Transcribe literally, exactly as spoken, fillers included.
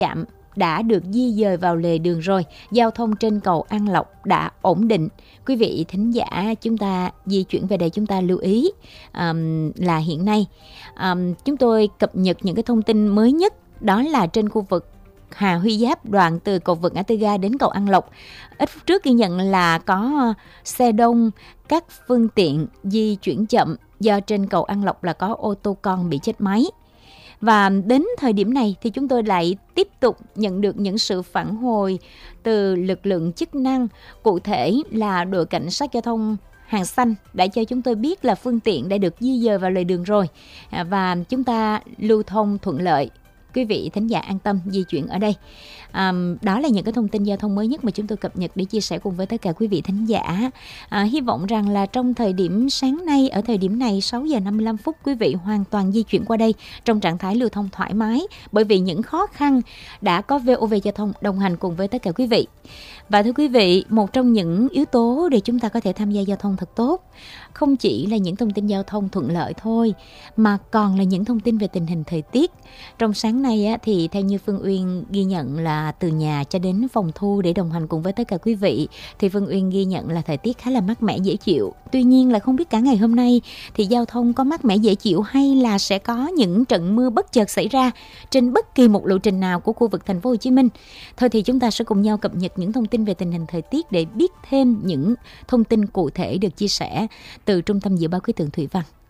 trạm đã được di dời vào lề đường rồi, giao thông trên cầu An Lộc đã ổn định. Quý vị thính giả chúng ta di chuyển về đây, chúng ta lưu ý um, là hiện nay um, chúng tôi cập nhật những cái thông tin mới nhất, đó là trên khu vực Hà Huy Giáp, đoạn từ cầu vượt ngã tư ga đến cầu An Lộc. Ít phút trước ghi nhận là có xe đông, các phương tiện di chuyển chậm do trên cầu An Lộc là có ô tô con bị chết máy. Và đến thời điểm này thì chúng tôi lại tiếp tục nhận được những sự phản hồi từ lực lượng chức năng, cụ thể là đội cảnh sát giao thông Hàng Xanh đã cho chúng tôi biết là phương tiện đã được di dời vào lề đường rồi và chúng ta lưu thông thuận lợi. Quý vị thính giả an tâm di chuyển ở đây. À, đó là những cái thông tin giao thông mới nhất mà chúng tôi cập nhật để chia sẻ cùng với tất cả quý vị thính giả. À, hy vọng rằng là trong thời điểm sáng nay, ở thời điểm này sáu giờ năm mươi lăm phút, quý vị hoàn toàn di chuyển qua đây trong trạng thái lưu thông thoải mái, bởi vì những khó khăn đã có vê o vê Giao thông đồng hành cùng với tất cả quý vị. Và thưa quý vị, một trong những yếu tố để chúng ta có thể tham gia giao thông thật tốt không chỉ là những thông tin giao thông thuận lợi thôi, mà còn là những thông tin về tình hình thời tiết. Trong sáng nay á, thì theo như Phương Uyên ghi nhận là từ nhà cho đến phòng thu để đồng hành cùng với tất cả quý vị, thì Phương Uyên ghi nhận là thời tiết khá là mát mẻ dễ chịu. Tuy nhiên là không biết cả ngày hôm nay thì giao thông có mát mẻ dễ chịu hay là sẽ có những trận mưa bất chợt xảy ra trên bất kỳ một lộ trình nào của khu vực thành phố Hồ Chí Minh. Thôi thì chúng ta sẽ cùng nhau cập nhật những thông tin về tình hình thời tiết để biết thêm những thông tin cụ thể được chia sẻ từ Trung tâm Dự báo Khí tượng Thủy văn.